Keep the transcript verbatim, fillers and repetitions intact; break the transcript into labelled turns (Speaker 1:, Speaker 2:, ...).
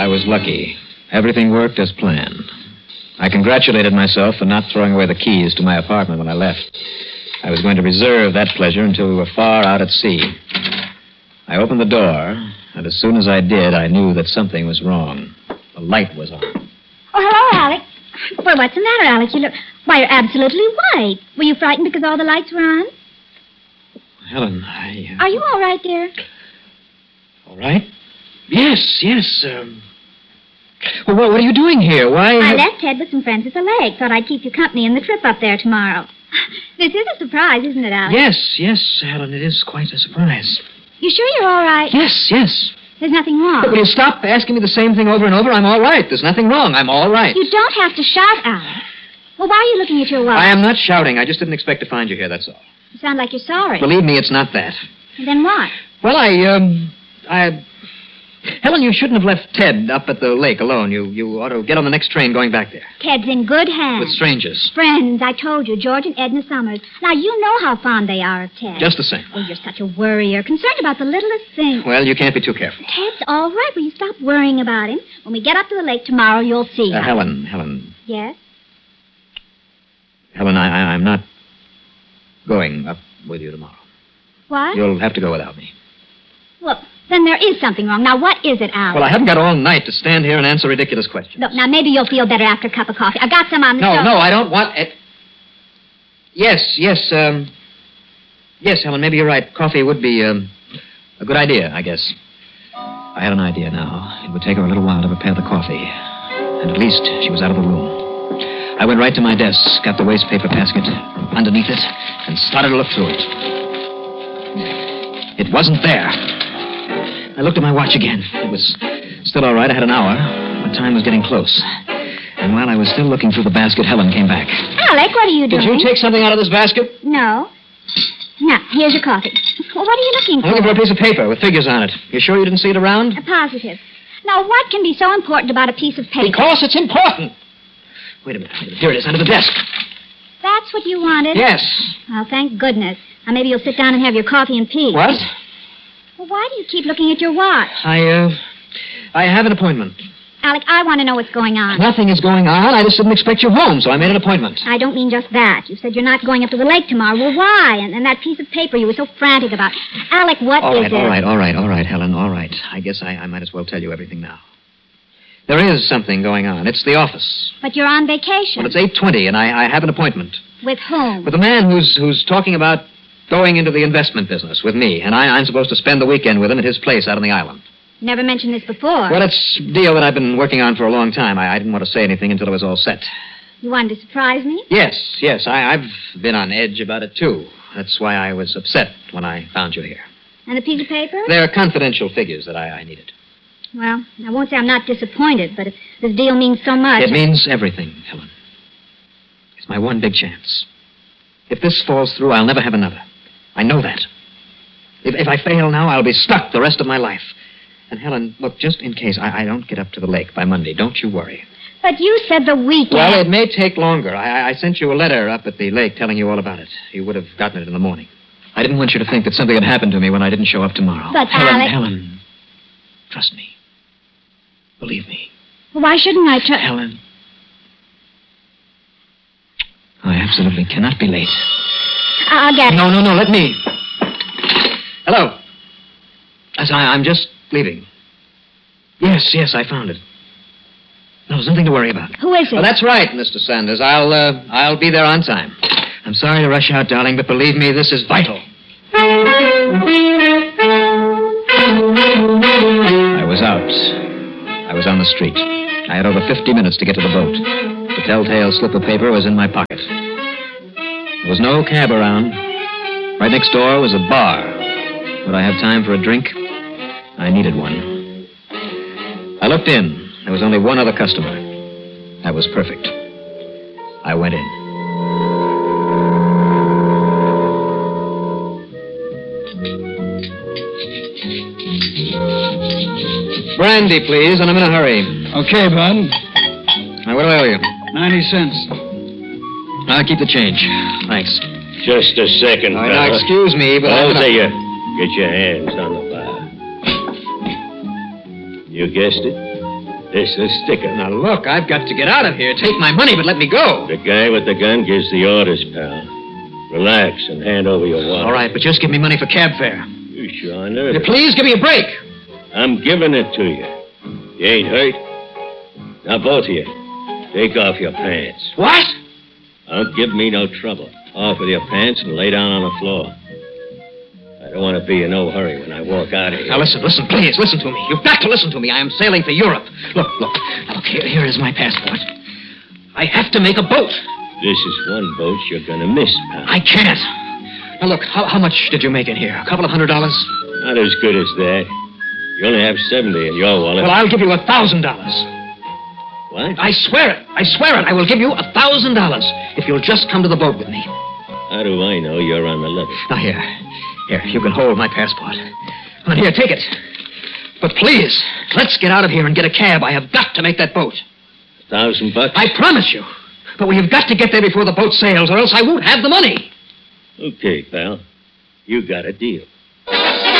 Speaker 1: I was lucky. Everything worked as planned. I congratulated myself for not throwing away the keys to my apartment when I left. I was going to reserve that pleasure until we were far out at sea. I opened the door, and as soon as I did, I knew that something was wrong. The light was on.
Speaker 2: Oh, hello, Alec. Well, what's the matter, Alec? You look... Why, you're absolutely white. Were you frightened because all the lights were on?
Speaker 1: Helen, I...
Speaker 2: Uh... Are you all right, dear?
Speaker 1: All right? Yes, yes. Um... Well, what, what are you doing here? Why...
Speaker 2: I left Ted with some friends at the lake. Thought I'd keep you company in the trip up there tomorrow. This is a surprise, isn't it, Alec?
Speaker 1: Yes, yes, Helen, it is quite a surprise.
Speaker 2: You sure you're all right?
Speaker 1: Yes, yes.
Speaker 2: There's nothing wrong.
Speaker 1: But will you stop asking me the same thing over and over? I'm all right. There's nothing wrong. I'm all right.
Speaker 2: You don't have to shout, Alec. Well, why are you looking at your watch?
Speaker 1: I am not shouting. I just didn't expect to find you here, that's all.
Speaker 2: You sound like you're sorry.
Speaker 1: Believe me, it's not that.
Speaker 2: And then what?
Speaker 1: Well, I, um, I... Helen, you shouldn't have left Ted up at the lake alone. You you ought to get on the next train going back there.
Speaker 2: Ted's in good hands.
Speaker 1: With strangers.
Speaker 2: Friends, I told you, George and Edna Summers. Now, you know how fond they are of Ted.
Speaker 1: Just the same.
Speaker 2: Oh, you're such a worrier, concerned about the littlest thing.
Speaker 1: Well, you can't be too careful.
Speaker 2: Ted's all right. Will you stop worrying about him? When we get up to the lake tomorrow, you'll see.
Speaker 1: Uh, Helen, Helen.
Speaker 2: Yes?
Speaker 1: Helen, I, I, I'm not going up with you tomorrow.
Speaker 2: What?
Speaker 1: You'll have to go without me.
Speaker 2: Well, then there is something wrong. Now, what is it, Alec?
Speaker 1: Well, I haven't got all night to stand here and answer ridiculous questions.
Speaker 2: Look, now, maybe you'll feel better after a cup of coffee. I've got some on the
Speaker 1: No,
Speaker 2: stove.
Speaker 1: no, I don't want it. Yes, yes, um... Yes, Helen, maybe you're right. Coffee would be, um, a good idea, I guess. I had an idea now. It would take her a little while to prepare the coffee. And at least she was out of the room. I went right to my desk, got the waste paper basket from underneath it, and started to look through it. It wasn't there. I looked at my watch again. It was still all right. I had an hour. My time was getting close. And while I was still looking through the basket, Helen came back.
Speaker 2: Alec, what are you doing?
Speaker 1: Did you take something out of this basket?
Speaker 2: No. Now, here's your coffee. Well, what are you looking for?
Speaker 1: I'm looking for a piece of paper with figures on it. You sure you didn't see it around?
Speaker 2: A positive. Now, what can be so important about a piece of paper?
Speaker 1: Because it's important. Wait a minute. Wait a minute. Here it is, under the desk.
Speaker 2: That's what you wanted?
Speaker 1: Yes.
Speaker 2: Well, thank goodness. Now, maybe you'll sit down and have your coffee in peace.
Speaker 1: What?
Speaker 2: Well, why do you keep looking at your watch?
Speaker 1: I, uh, I have an appointment.
Speaker 2: Alec, I want to know what's going on.
Speaker 1: Nothing is going on. I just didn't expect you home, so I made an appointment.
Speaker 2: I don't mean just that. You said you're not going up to the lake tomorrow. Well, why? And, and that piece of paper you were so frantic about. Alec, what
Speaker 1: all
Speaker 2: is
Speaker 1: right,
Speaker 2: it?
Speaker 1: All right, all right, all right, Helen, all right. I guess I, I might as well tell you everything now. There is something going on. It's the office.
Speaker 2: But you're on vacation.
Speaker 1: Well, it's eight twenty, and I, I have an appointment.
Speaker 2: With whom?
Speaker 1: With a man who's who's talking about going into the investment business with me, and I, I'm supposed to spend the weekend with him at his place out on the island.
Speaker 2: Never mentioned this before.
Speaker 1: Well, it's a deal that I've been working on for a long time. I, I didn't want to say anything until it was all set.
Speaker 2: You wanted to surprise me?
Speaker 1: Yes, yes. I, I've been on edge about it, too. That's why I was upset when I found you here.
Speaker 2: And the piece of paper?
Speaker 1: They're confidential figures that I, I needed.
Speaker 2: Well, I won't say I'm not disappointed, but if this deal means so much...
Speaker 1: It means everything, Helen. It's my one big chance. If this falls through, I'll never have another. I know that. If, if I fail now, I'll be stuck the rest of my life. And, Helen, look, just in case I, I don't get up to the lake by Monday, don't you worry.
Speaker 2: But you said the weekend.
Speaker 1: Well, it may take longer. I, I sent you a letter up at the lake telling you all about it. You would have gotten it in the morning. I didn't want you to think that something had happened to me when I didn't show up tomorrow.
Speaker 2: But,
Speaker 1: Helen,
Speaker 2: Alec...
Speaker 1: Helen, trust me. Believe me.
Speaker 2: Why shouldn't I trust...
Speaker 1: Helen. I absolutely cannot be late.
Speaker 2: I'll get it.
Speaker 1: No, no, no, let me. Hello. Yes, I, I'm just leaving. Yes, yes, I found it. No, there's nothing to worry about.
Speaker 2: Who is it?
Speaker 1: Well, that's right, Mister Sanders. I'll, uh, I'll be there on time. I'm sorry to rush out, darling, but believe me, this is vital. I was out. I was on the street. I had over fifty minutes to get to the boat. The telltale slip of paper was in my pocket. There was no cab around. Right next door was a bar. Would I have time for a drink? I needed one. I looked in. There was only one other customer. That was perfect. I went in. Brandy, please, and I'm in a hurry.
Speaker 3: Okay, Bud.
Speaker 1: Now, what do I owe you?
Speaker 3: Ninety cents.
Speaker 1: I'll keep the change. Thanks.
Speaker 4: Just a second,
Speaker 1: All right,
Speaker 4: fella.
Speaker 1: now, excuse me, but
Speaker 4: I'll
Speaker 1: I'm
Speaker 4: say
Speaker 1: gonna...
Speaker 4: you. Get your hands on the bar. You guessed it. This is a sticker.
Speaker 1: Now, look, I've got to get out of here. Take my money, but let me go.
Speaker 4: The guy with the gun gives the orders, pal. Relax and hand over your wallet.
Speaker 1: All right, but just give me money for cab fare.
Speaker 4: You sure are nervous.
Speaker 1: Please give me a break.
Speaker 4: I'm giving it to you. You ain't hurt? Now, both of you, take off your pants.
Speaker 1: What?
Speaker 4: Don't give me no trouble. Off with your pants and lay down on the floor. I don't want to be in no hurry when I walk out of here.
Speaker 1: Now, listen, listen, please, listen to me. You've got to listen to me. I am sailing for Europe. Look, look. Now, look, here, here is my passport. I have to make a boat.
Speaker 4: This is one boat you're going to miss, pal.
Speaker 1: I can't. Now, look, how, how much did you make in here? A couple of hundred dollars?
Speaker 4: Not as good as that. You only have seventy in your wallet.
Speaker 1: Well, I'll give you a thousand dollars.
Speaker 4: What?
Speaker 1: I swear it. I swear it. I will give you a thousand dollars if you'll just come to the boat with me.
Speaker 4: How do I know you're on the level?
Speaker 1: Now, here. Here, you can hold my passport. And here, take it. But please, let's get out of here and get a cab. I have got to make that boat.
Speaker 4: A thousand bucks?
Speaker 1: I promise you. But we have got to get there before the boat sails, or else I won't have the money.
Speaker 4: Okay, pal. You got a deal.